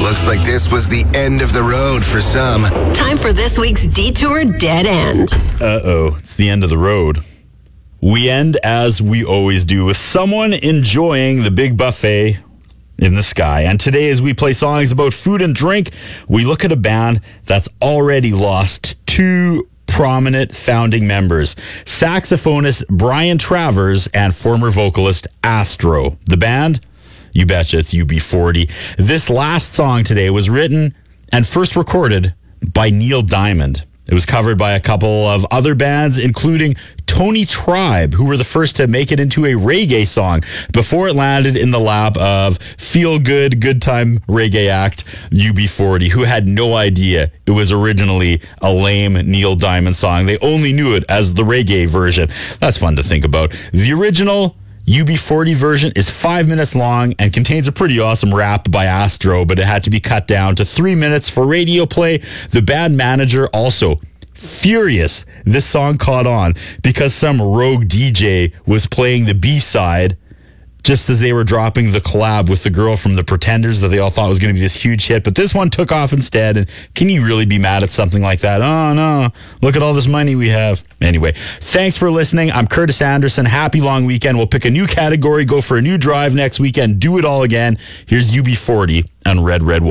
Looks like this was the end of the road for some. Time for this week's Detour Dead End. It's the end of the road. We end as we always do with someone enjoying the big buffet in the sky. And today, as we play songs about food and drink, we look at a band that's already lost two prominent founding members, saxophonist Brian Travers and former vocalist Astro. The band? You betcha, it's UB40. This last song today was written and first recorded by Neil Diamond. It was covered by a couple of other bands, including Tony Tribe, who were the first to make it into a reggae song before it landed in the lap of feel-good, good-time reggae act UB40, who had no idea it was originally a lame Neil Diamond song. They only knew it as the reggae version. That's fun to think about. The original UB40 version is 5 minutes long and contains a pretty awesome rap by Astro, but it had to be cut down to 3 minutes for radio play. The band manager also furious this song caught on because some rogue DJ was playing the B-side just as they were dropping the collab with the girl from The Pretenders that they all thought was going to be this huge hit. But this one took off instead. And can you really be mad at something like that? Oh, no. Look at all this money we have. Anyway, thanks for listening. I'm Curtis Anderson. Happy long weekend. We'll pick a new category, go for a new drive next weekend, do it all again. Here's UB40 on Red Red